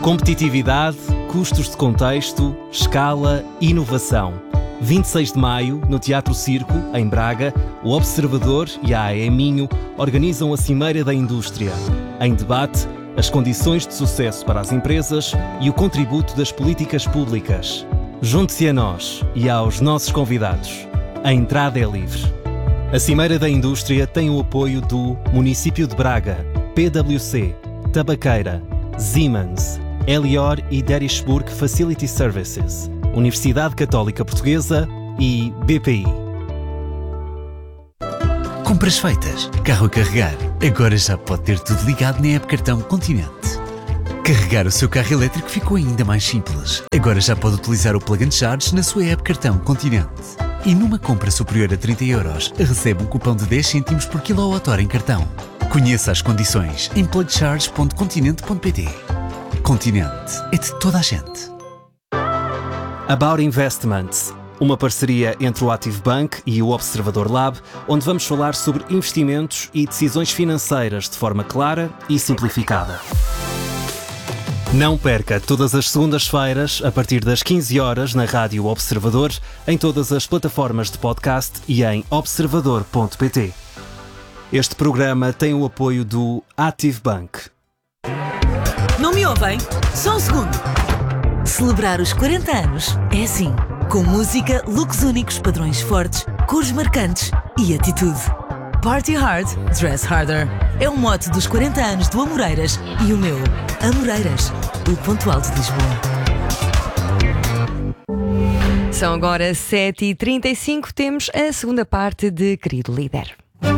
Competitividade, custos de contexto, escala, inovação. 26 de maio, no Teatro Circo, em Braga, o Observador e a AE Minho organizam a Cimeira da Indústria. Em debate, as condições de sucesso para as empresas e o contributo das políticas públicas. Junte-se a nós e aos nossos convidados. A entrada é livre. A Cimeira da Indústria tem o apoio do Município de Braga, PwC, Tabaqueira, Siemens, Elior e Derisburg Facility Services, Universidade Católica Portuguesa e BPI. Compras feitas, carro a carregar. Agora já pode ter tudo ligado na app Cartão Continente. Carregar o seu carro elétrico ficou ainda mais simples. Agora já pode utilizar o Plug and Charge na sua app Cartão Continente. E numa compra superior a 30 euros, recebe um cupom de 10 cêntimos por kWh em cartão. Conheça as condições em plugcharge.continente.pt. Continente é de toda a gente. About Investments, uma parceria entre o Active Bank e o Observador Lab, onde vamos falar sobre investimentos e decisões financeiras de forma clara e simplificada. Não perca todas as segundas-feiras, a partir das 15 horas, na Rádio Observador, em todas as plataformas de podcast e em observador.pt. Este programa tem o apoio do Active Bank. Não me ouvem? Só um segundo. Celebrar os 40 anos é assim, com música, looks únicos, padrões fortes, cores marcantes e atitude. Party hard, dress harder. É o mote dos 40 anos do Amoreiras e o meu, Amoreiras, o ponto alto de Lisboa. São agora 7h35, temos a segunda parte de Querido Líder.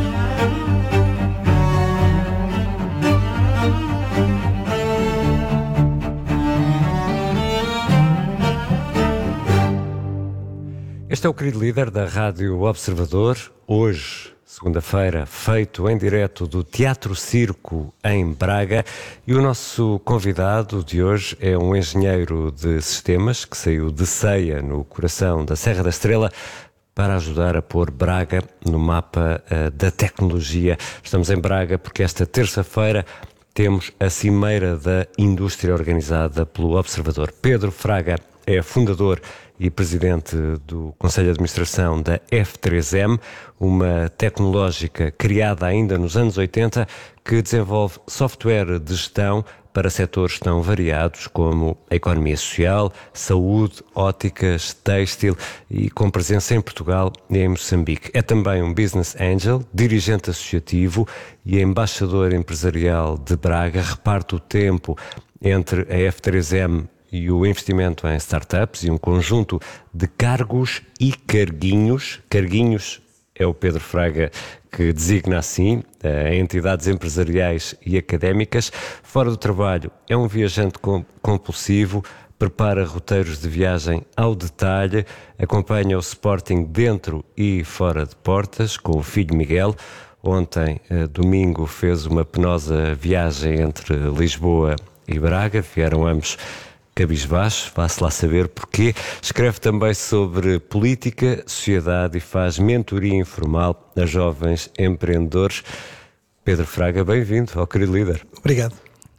Este é o Querido Líder da Rádio Observador, hoje, segunda-feira, feito em direto do Teatro Circo em Braga, e o nosso convidado de hoje é um engenheiro de sistemas que saiu de Ceia, no coração da Serra da Estrela, para ajudar a pôr Braga no mapa da tecnologia. Estamos em Braga porque esta terça-feira temos a Cimeira da Indústria organizada pelo Observador. Pedro Fraga é fundador e presidente do Conselho de Administração da F3M, uma tecnológica criada ainda nos anos 80 que desenvolve software de gestão para setores tão variados como a economia social, saúde, óticas, têxtil e com presença em Portugal e em Moçambique. É também um business angel, dirigente associativo e embaixador empresarial de Braga. Reparte o tempo entre a F3M e o investimento em startups e um conjunto de cargos e carguinhos. Carguinhos é o Pedro Fraga que designa assim entidades empresariais e académicas. Fora do trabalho, é um viajante compulsivo, prepara roteiros de viagem ao detalhe, acompanha o Sporting dentro e fora de portas com o filho Miguel. Ontem, domingo, fez uma penosa viagem entre Lisboa e Braga, vieram ambos cabisbaixo, vá-se lá saber porquê. Escreve também sobre política, sociedade e faz mentoria informal a jovens empreendedores. Pedro Fraga, bem-vindo ao Querido Líder. Obrigado.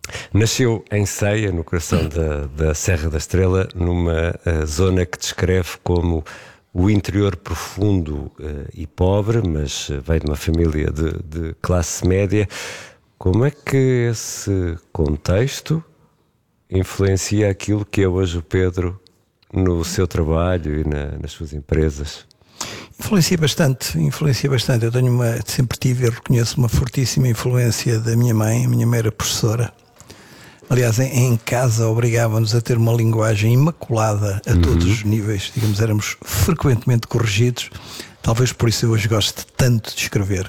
Nasceu em Ceia, no coração da Serra da Estrela, numa zona que descreve como o interior profundo e pobre, mas veio de uma família de classe média. Como é que esse contexto influencia aquilo que é hoje o Pedro no seu trabalho e nas suas empresas? Influencia bastante. Eu sempre tive e reconheço uma fortíssima influência da minha mãe. A minha mãe era professora. Aliás, em casa obrigava-nos a ter uma linguagem imaculada a todos os níveis. Digamos, éramos frequentemente corrigidos. Talvez por isso eu hoje gosto tanto de escrever.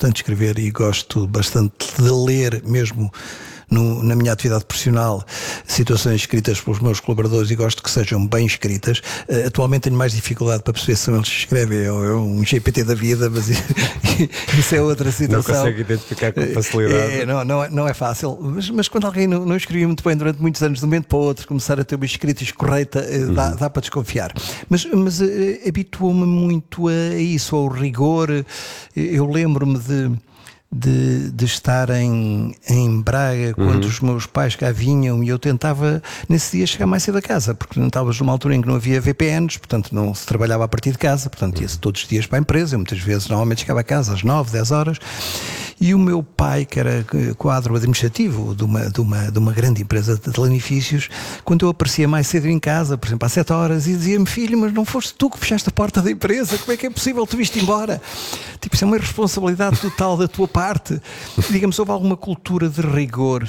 E gosto bastante de ler mesmo na minha atividade profissional, situações escritas pelos meus colaboradores, e gosto que sejam bem escritas. Atualmente tenho mais dificuldade para perceber se eles escrevem, é um GPT da vida, mas isso é outra situação. Não consegue identificar com facilidade. Não é fácil, mas quando alguém não escrevia muito bem durante muitos anos, de um momento para o outro, começar a ter uma escrita correta, dá para desconfiar. Mas habituou-me muito a isso, ao rigor. Eu lembro-me de estar em Braga quando os meus pais cá vinham, e eu tentava nesse dia chegar mais cedo a casa, porque não estavas numa altura em que não havia VPNs, portanto não se trabalhava a partir de casa, portanto ia-se todos os dias para a empresa. Eu muitas vezes normalmente chegava a casa às 9, 10 horas, e o meu pai, que era quadro administrativo de uma grande empresa de telenifícios, quando eu aparecia mais cedo em casa, por exemplo às 7 horas, e dizia-me: filho, mas não foste tu que fechaste a porta da empresa, como é que é possível tu viste embora? Tipo, isso é uma irresponsabilidade total da tua parte. Digamos, houve alguma cultura de rigor,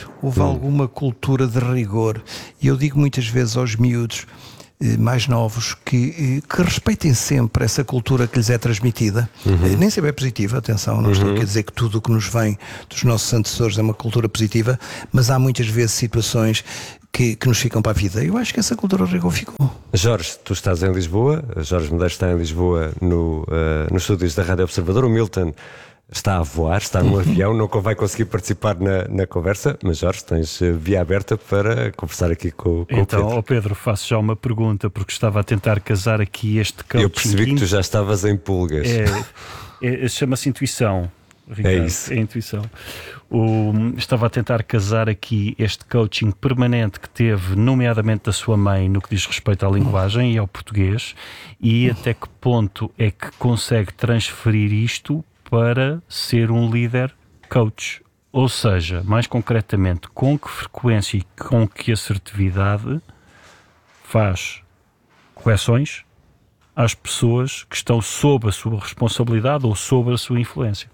e eu digo muitas vezes aos miúdos mais novos que respeitem sempre essa cultura que lhes é transmitida. Nem sempre é positiva, atenção, não estou a dizer que tudo o que nos vem dos nossos antecessores é uma cultura positiva, mas há muitas vezes situações que nos ficam para a vida. Eu acho que essa cultura de rigor ficou. Jorge, tu estás em Lisboa, Jorge Medeiros está em Lisboa nos estúdios da Rádio Observador. O Milton está a voar, está num avião, não vai conseguir participar na conversa, mas Jorge, tens via aberta para conversar aqui com o Pedro. Então, Pedro, faço já uma pergunta, porque estava a tentar casar aqui este coaching. Eu percebi que tu já estavas em pulgas. Chama-se intuição, Ricardo. É isso. É intuição. Estava a tentar casar aqui este coaching permanente que teve, nomeadamente da sua mãe, no que diz respeito à linguagem e ao português, e até que ponto é que consegue transferir isto para ser um líder coach. Ou seja, mais concretamente, com que frequência e com que assertividade faz correções às pessoas que estão sob a sua responsabilidade ou sob a sua influência?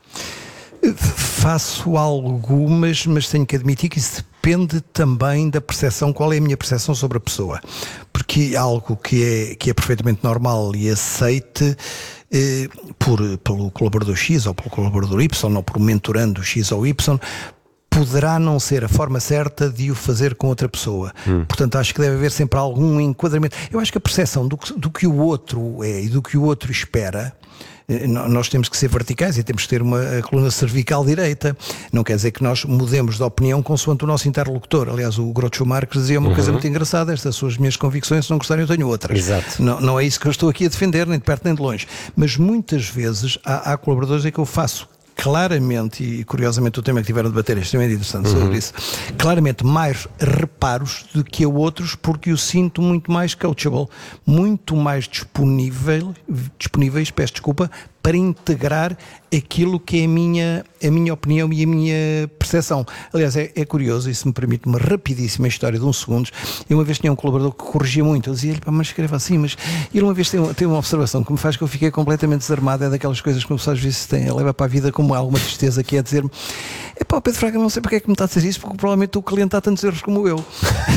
Faço algumas, mas tenho que admitir que isso depende também da percepção. Qual é a minha percepção sobre a pessoa? Porque algo que é perfeitamente normal e aceite pelo colaborador X ou pelo colaborador Y, ou por mentorando X ou Y, poderá não ser a forma certa de o fazer com outra pessoa. Portanto, acho que deve haver sempre algum enquadramento. Eu acho que a percepção do que o outro é e do que o outro espera, nós temos que ser verticais e temos que ter uma coluna cervical direita. Não quer dizer que nós mudemos de opinião consoante o nosso interlocutor. Aliás, o Groucho Marx dizia uma coisa muito engraçada: estas são as minhas convicções, se não gostarem eu tenho outras. Exato. Não é isso que eu estou aqui a defender, nem de perto nem de longe. Mas muitas vezes há colaboradores em que eu faço claramente, e curiosamente o tema que tiveram a debater é extremamente interessante sobre isso, claramente mais reparos do que a outros, porque eu sinto muito mais coachable, muito mais disponíveis, peço desculpa, para integrar aquilo que é a minha opinião e a minha percepção. Aliás, é curioso, e se me permite uma rapidíssima história de 1 segundo. Eu uma vez tinha um colaborador que corrigia muito. Eu dizia-lhe: mas escreva assim, mas ele uma vez tem uma observação que me faz que eu fiquei completamente desarmado. É daquelas coisas que uma pessoa às vezes leva para a vida como alguma tristeza, que é dizer-me: Pedro Fraga, não sei porque é que me está a dizer isso, porque provavelmente o cliente há tantos erros como eu.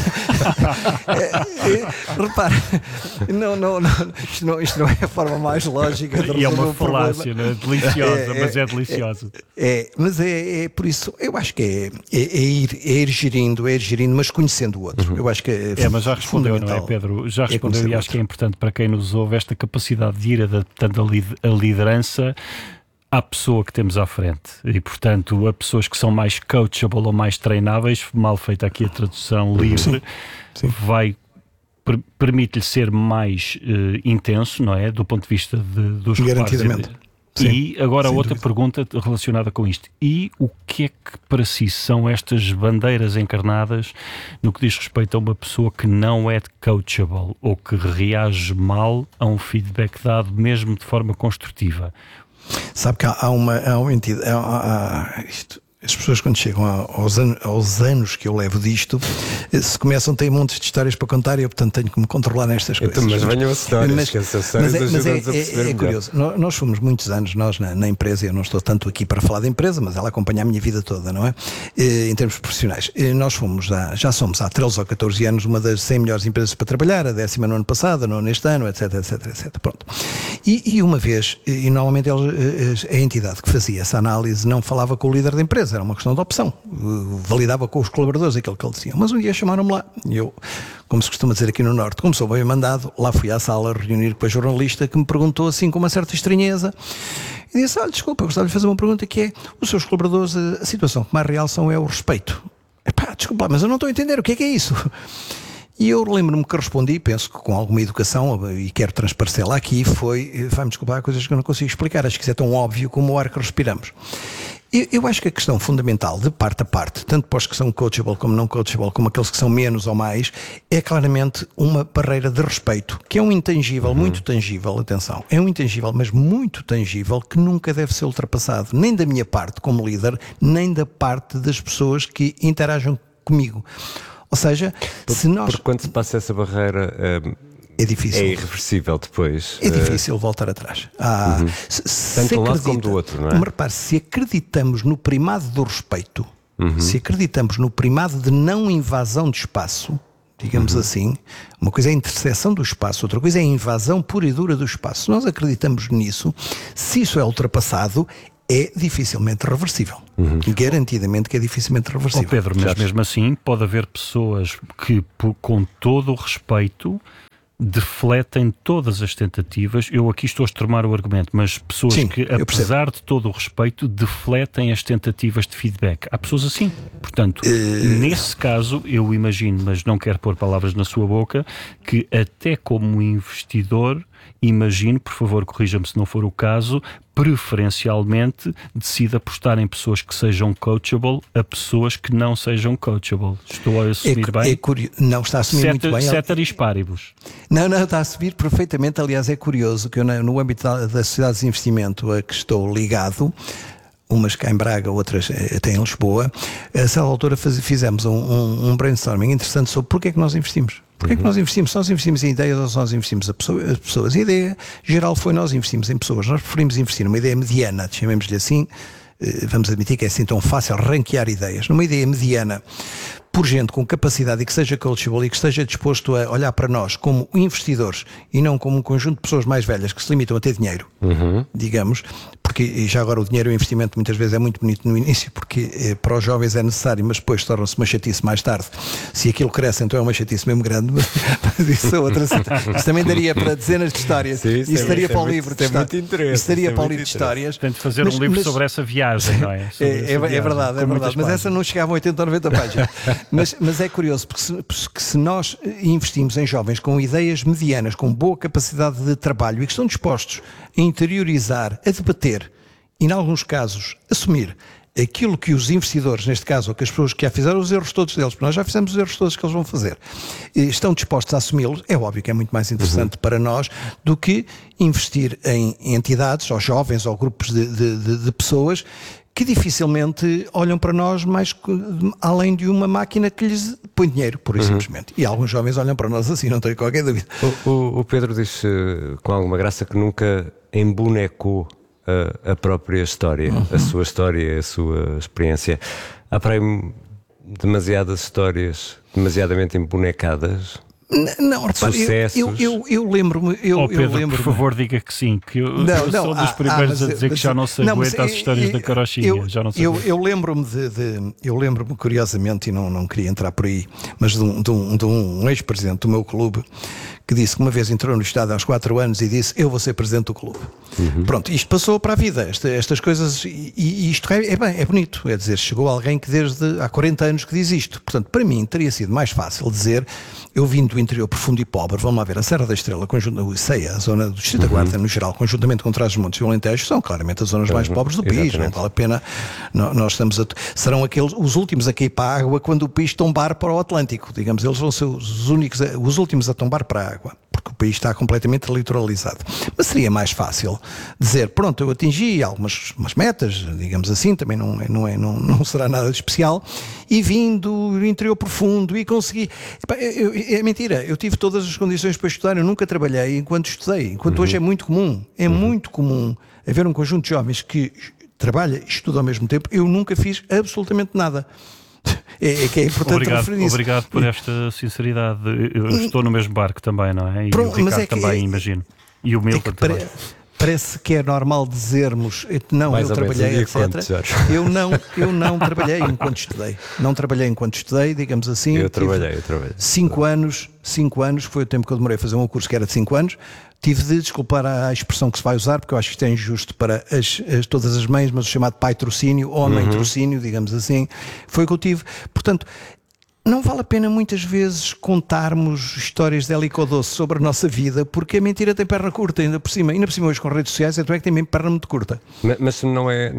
Repara, isto não é a forma mais lógica de resolver. E é uma falácia, não é? Deliciosa, mas é deliciosa. Mas é por isso, eu acho que é ir gerindo, mas conhecendo o outro. Eu acho que mas já respondeu, não é, Pedro? Já respondeu, e acho que é importante para quem nos ouve esta capacidade de ir adaptando a liderança à pessoa que temos à frente. E, portanto, a pessoas que são mais coachable ou mais treináveis, mal feita aqui a tradução livre, vai permite-lhe ser mais intenso, não é? Do ponto de vista dos garantidamente. E agora outra pergunta relacionada com isto: e o que é que para si são estas bandeiras encarnadas no que diz respeito a uma pessoa que não é coachable ou que reage mal a um feedback dado mesmo de forma construtiva? Sabe que há uma entidade, as pessoas quando chegam aos anos que eu levo disto, se começam, têm montes de histórias para contar, e eu portanto tenho que me controlar nestas coisas. Mas venham as histórias, que essas histórias ajudam-nos a perceber. É curioso, nós fomos muitos anos, nós na empresa, eu não estou tanto aqui para falar da empresa, mas ela acompanha a minha vida toda, não é? Em termos profissionais. Nós já somos há 13 ou 14 anos uma das 100 melhores empresas para trabalhar, a 10ª no ano passado, a 9ª neste ano, etc. Pronto. E uma vez, e normalmente a entidade que fazia essa análise não falava com o líder da empresa, era uma questão de opção, validava com os colaboradores aquilo que ele dizia. Mas um dia chamaram-me lá, e eu, como se costuma dizer aqui no Norte, como sou bem mandado, lá fui à sala reunir com a jornalista, que me perguntou assim com uma certa estranheza, e disse: olha, desculpa, eu gostava de fazer uma pergunta, que é: os seus colaboradores, a situação que mais realçam é o respeito. Desculpa, mas eu não estou a entender, o que é isso? E eu lembro-me que respondi, penso que com alguma educação, e quero transparecê-la aqui, vai-me desculpar, há coisas que eu não consigo explicar, acho que isso é tão óbvio como o ar que respiramos. Eu acho que a questão fundamental, de parte a parte, tanto para os que são coachable como não coachable, como aqueles que são menos ou mais, é claramente uma barreira de respeito, que é um intangível, muito tangível, atenção, é um intangível, mas muito tangível, que nunca deve ser ultrapassado, nem da minha parte como líder, nem da parte das pessoas que interagem comigo. Ou seja, porque quando se passa essa barreira... É difícil. É irreversível depois. É difícil voltar atrás. Tanto de um lado como do outro, não é? Mas repare, se acreditamos no primado do respeito, se acreditamos no primado de não invasão de espaço, digamos assim, uma coisa é a interseção do espaço, outra coisa é a invasão pura e dura do espaço. Se nós acreditamos nisso, se isso é ultrapassado, é dificilmente reversível. Garantidamente que é dificilmente reversível. Pedro, mas mesmo assim pode haver pessoas que, com todo o respeito, defletem todas as tentativas. Eu aqui estou a extremar o argumento, mas pessoas que, apesar de todo o respeito, defletem as tentativas de feedback. Há pessoas assim. Portanto, nesse caso, eu imagino, mas não quero pôr palavras na sua boca, que até como investidor, imagino, por favor, corrija-me se não for o caso, preferencialmente decida apostar em pessoas que sejam coachable a pessoas que não sejam coachable. Estou a assumir bem? Não, está a assumir muito bem. Ceteris paribus. Não, está a assumir perfeitamente. Aliás, é curioso que eu, no âmbito das sociedades de investimento a que estou ligado, umas cá em Braga, outras até em Lisboa, a essa altura fizemos um brainstorming interessante sobre porque é que nós investimos. Porque é que nós investimos? Se nós investimos em ideias ou se nós investimos em pessoas? A ideia geral foi nós investimos em pessoas. Nós preferimos investir numa ideia mediana, chamemos-lhe assim, vamos admitir que é assim tão fácil ranquear ideias. Numa ideia mediana, por gente com capacidade e que seja coachable e que esteja disposto a olhar para nós como investidores e não como um conjunto de pessoas mais velhas que se limitam a ter dinheiro, digamos, porque já agora o dinheiro e o investimento muitas vezes é muito bonito no início, porque para os jovens é necessário, mas depois torna-se uma chatice mais tarde. Se aquilo cresce, então é uma chatice mesmo grande, mas isso é outra. Isso também daria para dezenas de histórias. Sim, isso daria para o livro de histórias. Isso daria para o livro de histórias. Tem de fazer um livro sobre essa viagem, não é? É verdade, mas essa não chegava a 80 ou 90 páginas. Mas é curioso, porque se nós investimos em jovens com ideias medianas, com boa capacidade de trabalho e que estão dispostos a interiorizar, a debater e, em alguns casos, assumir aquilo que os investidores, neste caso, ou que as pessoas que já fizeram os erros todos deles, porque nós já fizemos os erros todos que eles vão fazer, estão dispostos a assumi-los, é óbvio que é muito mais interessante para nós do que investir em entidades, ou jovens, ou grupos de pessoas que dificilmente olham para nós mais além de uma máquina que lhes põe dinheiro, pura e simplesmente. E alguns jovens olham para nós assim, não tenho qualquer dúvida. O Pedro diz com alguma graça que nunca embonecou a própria história, a sua história, a sua experiência. Há para aí demasiadas histórias demasiadamente embonecadas? Não, repare, eu lembro-me. Pedro, por favor, diga que sim, que eu sou dos primeiros a dizer que já não se aguenta as histórias da carochinha. Eu lembro-me curiosamente, e não queria entrar por aí, mas de um ex-presidente do meu clube que disse que uma vez entrou no Estado aos 4 anos e disse: eu vou ser presidente do clube. Pronto, isto passou para a vida, estas coisas, e isto é bonito, é dizer, chegou alguém que desde há 40 anos que diz isto. Portanto, para mim teria sido mais fácil dizer: eu vim do interior profundo e pobre, vamos lá ver, a Serra da Estrela, o Ceia, a zona do Distrito da Guarda no geral, conjuntamente com Trás-os-Montes e o Alentejo, são claramente as zonas mais pobres do país. Não vale a pena, nós estamos serão os últimos a cair para a água quando o país tombar para o Atlântico, digamos, eles vão ser os últimos a tombar para a água, porque o país está completamente litoralizado. Mas seria mais fácil dizer: pronto, eu atingi umas metas, digamos assim, também não será nada de especial, e vim do interior profundo e consegui. É mentira, eu tive todas as condições para estudar, eu nunca trabalhei enquanto estudei, enquanto hoje é muito comum haver um conjunto de jovens que trabalha e estuda ao mesmo tempo. Eu nunca fiz absolutamente nada. É importante referir isso. Obrigado por esta sinceridade. Eu estou no mesmo barco também, não é? E o Ricardo também, imagino. E o Milton também. Parece que é normal dizermos: não, eu trabalhei, etc. Eu não trabalhei enquanto estudei. Não trabalhei enquanto estudei, digamos assim. Eu trabalhei. 5 anos, foi o tempo que eu demorei a fazer um curso que era de 5 anos. Tive de desculpar a expressão que se vai usar, porque eu acho que isto é injusto para todas as mães, mas o chamado pai-trocínio, ou mãe-trocínio, digamos assim, foi o que eu tive. Portanto, não vale a pena muitas vezes contarmos histórias de helico doce sobre a nossa vida, porque a mentira tem perna curta, ainda por cima hoje com redes sociais, então é que tem mesmo perna muito curta. Mas não é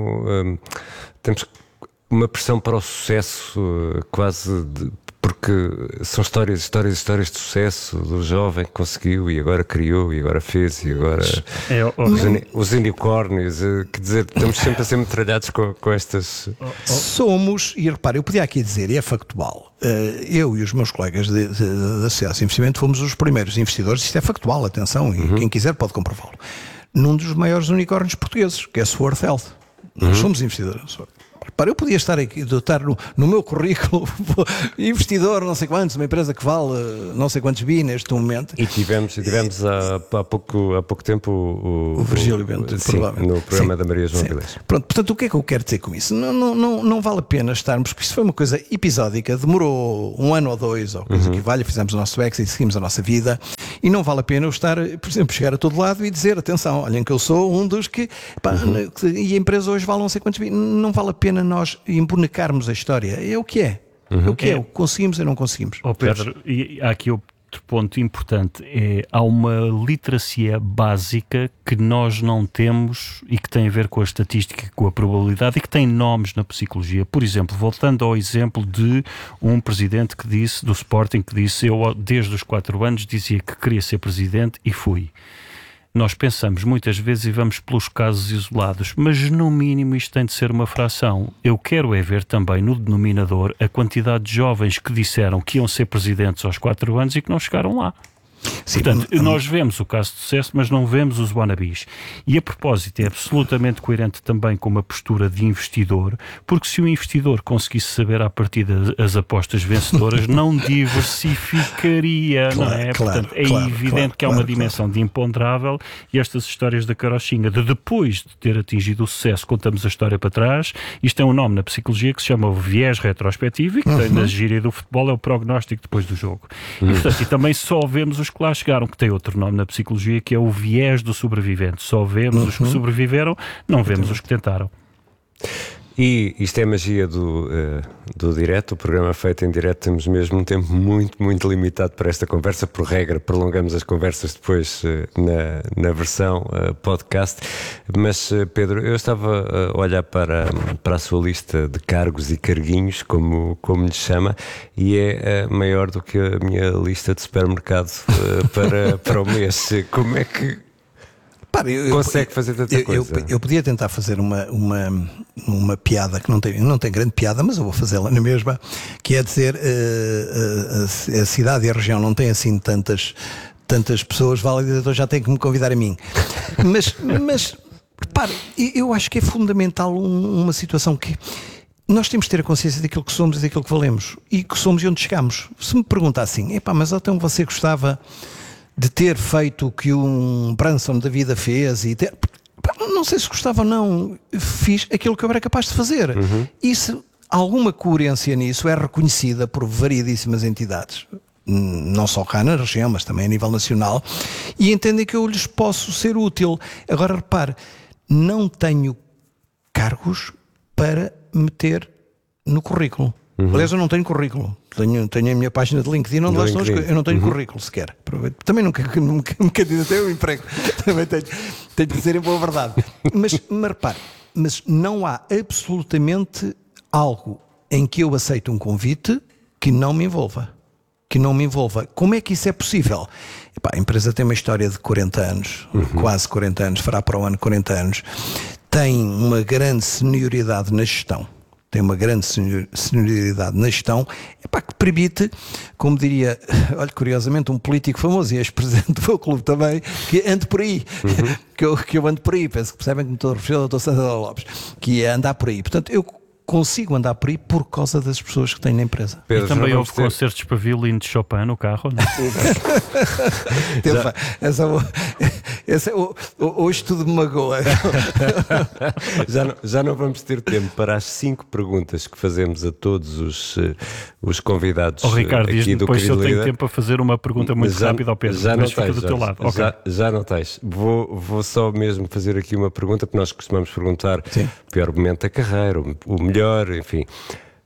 temos uma pressão para o sucesso quase porque são histórias de sucesso do jovem que conseguiu e agora criou e agora fez e agora os unicórnios, quer dizer, estamos sempre a ser metralhados com estas... Somos, e repare, eu podia aqui dizer, e é factual, eu e os meus colegas da Sociedade de Investimento fomos os primeiros investidores, isto é factual, atenção, e quem quiser pode comprová-lo, num dos maiores unicórnios portugueses, que é a Sword Health. Nós somos investidores. Para eu podia estar aqui, dotar no meu currículo investidor, não sei quantos, uma empresa que vale não sei quantos bi neste momento. E tivemos há pouco tempo o Virgílio Bento, provavelmente. No programa da Maria João Vilés. Pronto, portanto, o que é que eu quero dizer com isso? Não vale a pena estarmos, porque isso foi uma coisa episódica, demorou 1 ano ou 2, ou coisa que vale, fizemos o nosso exit e seguimos a nossa vida, e não vale a pena eu estar, por exemplo, chegar a todo lado e dizer, atenção, olhem que eu sou um dos que, e a empresa hoje vale não sei quantos bi, não vale a pena nós embonecarmos a história, é o que é. É o que é, conseguimos ou não conseguimos. Pedro, e há aqui outro ponto importante, há uma literacia básica que nós não temos e que tem a ver com a estatística, com a probabilidade e que tem nomes na psicologia. Por exemplo, voltando ao exemplo de um presidente que disse, do Sporting, que disse, eu desde os 4 anos dizia que queria ser presidente e fui. Nós pensamos muitas vezes e vamos pelos casos isolados, mas no mínimo isto tem de ser uma fração. Eu quero ver também no denominador a quantidade de jovens que disseram que iam ser presidentes aos 4 anos e que não chegaram lá. Sim, portanto, nós vemos o caso de sucesso, mas não vemos os wannabes. E a propósito, é absolutamente coerente também com uma postura de investidor, porque se o investidor conseguisse saber à partida as apostas vencedoras, não diversificaria, não é? Portanto, é evidente que há uma dimensão de imponderável, e estas histórias da carochinha, de depois de ter atingido o sucesso, contamos a história para trás. Isto é um nome na psicologia que se chama o viés retrospectivo e que tem na gíria do futebol é o prognóstico depois do jogo. E, portanto, e também só vemos os que lá chegaram, que tem outro nome na psicologia, que é o viés do sobrevivente. Só vemos os que sobreviveram, não vemos os que tentaram. E isto é a magia do direto, o programa feito em direto, temos mesmo um tempo muito, muito limitado para esta conversa, por regra, prolongamos as conversas depois na versão podcast, mas Pedro, eu estava a olhar para a sua lista de cargos e carguinhos, como lhe chama, e é maior do que a minha lista de supermercado para o mês. Como é que consegue fazer tanta coisa? Eu podia tentar fazer uma piada que não tem grande piada, mas eu vou fazê-la na mesma, que é dizer a cidade e a região não têm assim tantas pessoas válidas, então já tem que me convidar a mim. Mas repare, eu acho que é fundamental uma situação que nós temos de ter a consciência daquilo que somos e daquilo que valemos, e que somos e onde chegamos. Se me pergunta assim, mas então você gostava de ter feito o que um Branson da vida fez e ter... Não sei se gostava ou não, fiz aquilo que eu era capaz de fazer. E se alguma coerência nisso é reconhecida por variedíssimas entidades, não só cá na região, mas também a nível nacional, e entendem que eu lhes posso ser útil. Agora repare, não tenho cargos para meter no currículo. Aliás, eu não tenho currículo. Tenho a minha página de LinkedIn onde lá estão as coisas. Eu não tenho currículo sequer. Também nunca me candidatei ao emprego. Também tenho de dizer em boa verdade. Mas repare, mas não há absolutamente algo em que eu aceite um convite que não me envolva. Como é que isso é possível? A empresa tem uma história de 40 anos, quase 40 anos, fará para o ano 40 anos. Tem uma grande senioridade na gestão. Que permite, como diria, olha, curiosamente, um político famoso e ex-presidente do meu clube também, que ande por aí, que eu ando por aí, penso que percebem que me estou a referir ao Dr. Sandra Lopes, que é andar por aí. Portanto, eu consigo andar por aí por causa das pessoas que tenho na empresa. Pedro, e também houve concertos para violino de Chopin no carro, não é? Hoje tudo me magoa. Já não vamos ter tempo para as 5 perguntas que fazemos a todos os convidados. Ricardo, aqui diz-me do depois se eu tenho Líder. tempo a fazer uma pergunta muito rápida ao Pedro. Já não fica tens, do teu lado. Já não tens. Vou só mesmo fazer aqui uma pergunta, porque nós costumamos perguntar o pior momento da carreira, o melhor, enfim.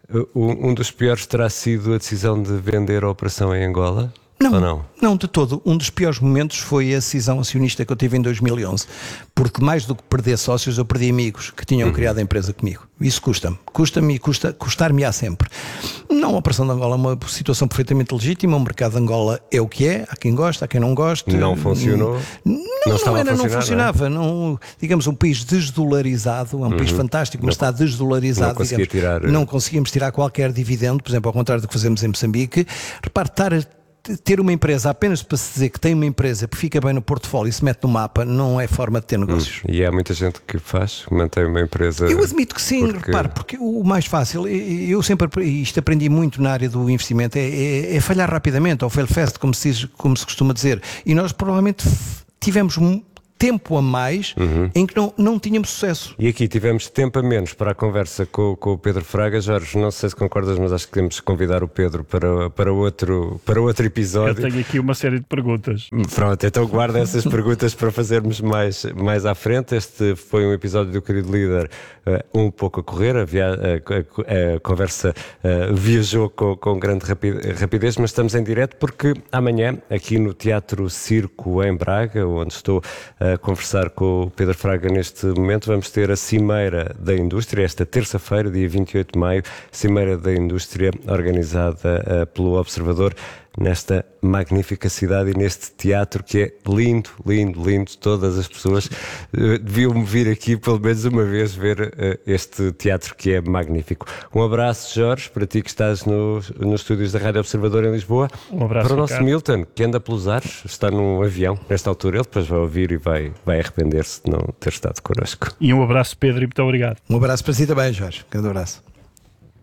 Um dos piores terá sido a decisão de vender a operação em Angola? Não, de todo. Um dos piores momentos foi a decisão acionista que eu tive em 2011, porque mais do que perder sócios, eu perdi amigos que tinham criado a empresa comigo. Isso custa-me e custar-me-á sempre. Não, a operação de Angola é uma situação perfeitamente legítima, o mercado de Angola é o que é, há quem gosta, há quem não gosta. Não funcionou? Não funcionava. Não, digamos, um país desdolarizado, é um país fantástico, mas está desdolarizado. Não conseguimos tirar qualquer dividendo, por exemplo, ao contrário do que fazemos em Moçambique. Repare, ter uma empresa apenas para se dizer que tem uma empresa que fica bem no portfólio e se mete no mapa não é forma de ter negócios. E há muita gente que mantém uma empresa. Eu admito que sim, repare, porque o mais fácil, eu sempre aprendi muito na área do investimento, é falhar rapidamente, ou fail fast, como se costuma dizer. E nós provavelmente tivemos tempo a mais em que não tínhamos sucesso. E aqui tivemos tempo a menos para a conversa com o Pedro Fraga. Jorge, não sei se concordas, mas acho que temos que convidar o Pedro para outro episódio. Eu tenho aqui uma série de perguntas. Pronto, então guarda essas perguntas para fazermos mais à frente. Este foi um episódio do Querido Líder um pouco a correr, a conversa viajou com grande rapidez, mas estamos em direto porque amanhã, aqui no Teatro Circo em Braga, onde estou a conversar com o Pedro Fraga neste momento, vamos ter a Cimeira da Indústria, esta terça-feira, dia 28 de maio, Cimeira da Indústria, organizada pelo Observador, nesta magnífica cidade e neste teatro que é lindo, lindo, lindo. Todas as pessoas deviam vir aqui pelo menos uma vez ver este teatro que é magnífico. Um abraço, Jorge, para ti que estás nos estúdios da Rádio Observador em Lisboa. Um abraço para o nosso Milton, que anda pelos ares, está num avião nesta altura, ele depois vai ouvir e vai arrepender-se de não ter estado connosco. E um abraço, Pedro, e muito obrigado. Um abraço para si também, Jorge. Um grande abraço.